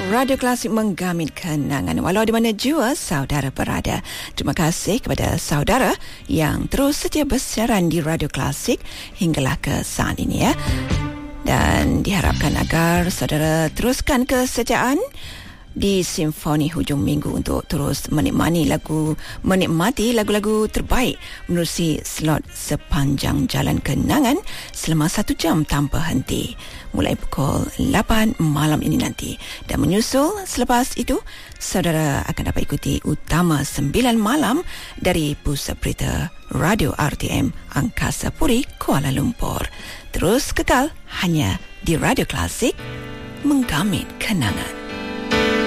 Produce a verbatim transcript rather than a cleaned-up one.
Radio Klasik menggamit kenangan walau di mana jua saudara berada. Terima kasih kepada saudara yang terus setia bersiaran di Radio Klasik hinggalah ke saat ini ya. Dan diharapkan agar saudara teruskan kesetiaan di Simfoni Hujung Minggu untuk terus menikmati lagu menikmati lagu-lagu terbaik menerusi slot sepanjang jalan kenangan selama satu jam tanpa henti mulai pukul lapan malam ini nanti. Dan menyusul selepas itu saudara akan dapat ikuti Utama sembilan malam dari Pusat Berita Radio R T M Angkasa Puri Kuala Lumpur. Terus kekal hanya di Radio Klasik menggamit kenangan.